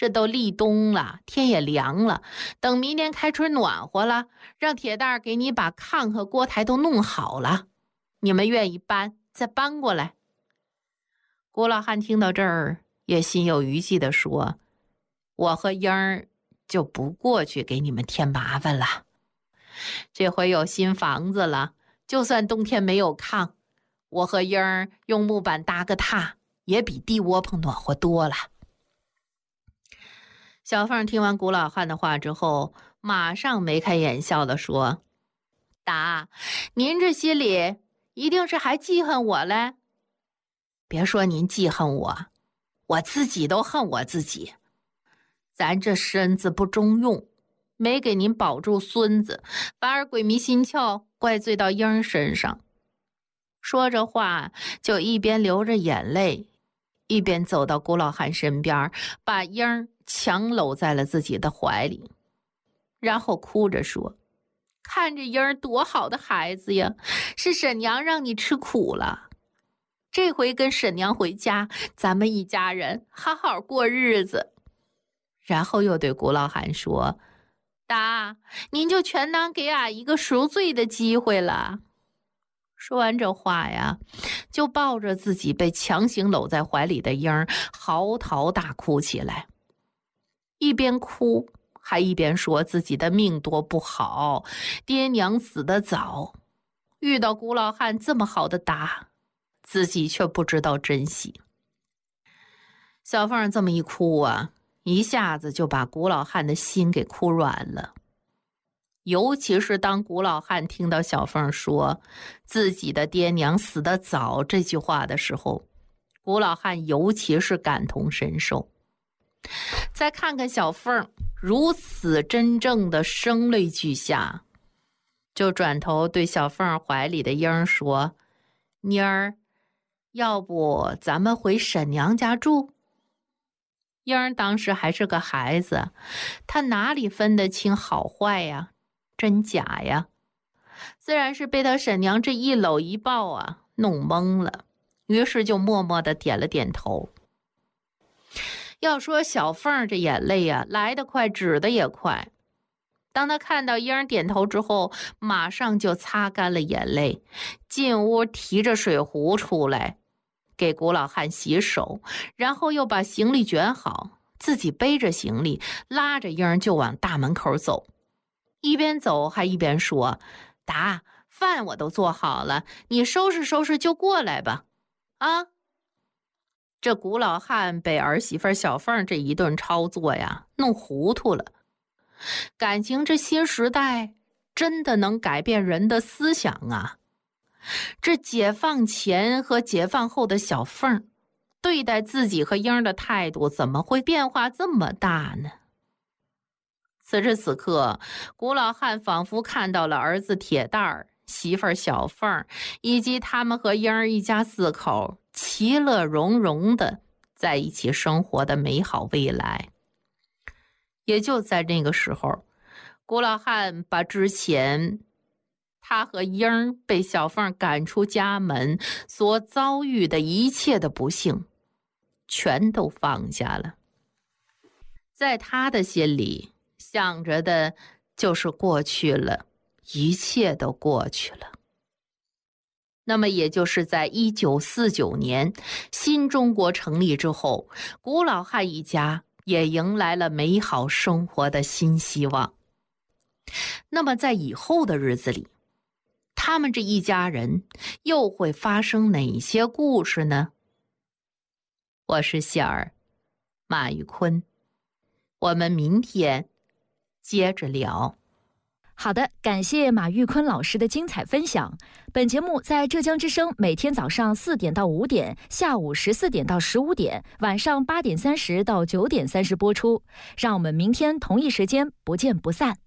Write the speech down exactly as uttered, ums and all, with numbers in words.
这都立冬了，天也凉了，等明年开春暖和了，让铁蛋儿给你把炕和锅台都弄好了，你们愿意搬再搬过来。古老汉听到这儿也心有余悸地说，我和英儿就不过去给你们添麻烦了。这回有新房子了，就算冬天没有炕，我和英儿用木板搭个榻，也比地窝棚暖和多了。小凤听完古老汉的话之后，马上眉开眼笑地说，达，您这心里一定是还记恨我嘞？别说您记恨我，我自己都恨我自己。咱这身子不中用，没给您保住孙子，反而鬼迷心窍，怪罪到英儿身上。说着话，就一边流着眼泪，一边走到古老汉身边，把英儿强搂在了自己的怀里，然后哭着说，看着英儿多好的孩子呀，是沈娘让你吃苦了。这回跟沈娘回家，咱们一家人好好过日子。然后又对古老汉说，达，您就全当给俺一个赎罪的机会了。说完这话呀，就抱着自己被强行搂在怀里的英儿嚎啕大哭起来，一边哭还一边说自己的命多不好，爹娘死得早，遇到古老汉这么好的达，自己却不知道珍惜。小凤这么一哭啊，一下子就把古老汉的心给哭软了。尤其是当古老汉听到小凤说自己的爹娘死得早这句话的时候，古老汉尤其是感同身受。再看看小凤如此真正的声泪俱下，就转头对小凤怀里的英儿说，妮儿，要不咱们回沈娘家住？英儿当时还是个孩子，他哪里分得清好坏呀，真假呀？自然是被他沈娘这一搂一抱啊弄懵了，于是就默默地点了点头。要说小凤这眼泪呀，来得快，止得也快。当他看到英儿点头之后，马上就擦干了眼泪，进屋提着水壶出来，给古老汉洗手，然后又把行李卷好，自己背着行李，拉着英儿就往大门口走。一边走还一边说，达，饭我都做好了，你收拾收拾就过来吧。啊！这古老汉被儿媳妇小凤这一顿操作呀，弄糊涂了。感情这新时代真的能改变人的思想啊！这解放前和解放后的小凤对待自己和英儿的态度怎么会变化这么大呢？此时此刻，古老汉仿佛看到了儿子铁蛋儿、媳妇儿小凤以及他们和英儿一家四口其乐融融的在一起生活的美好未来。也就在那个时候，古老汉把之前他和英儿被小凤赶出家门所遭遇的一切的不幸全都放下了。在他的心里想着的就是过去了，一切都过去了。那么也就是在一九四九年新中国成立之后，古老汉一家也迎来了美好生活的新希望。那么在以后的日子里，他们这一家人又会发生哪些故事呢？我是喜儿，马玉坤，我们明天接着聊。 好的，感谢马玉坤老师的精彩分享。本节目在浙江之声每天早上四点到五点，下午十四点到十五点，晚上八点三十到九点三十播出。让我们明天同一时间不见不散。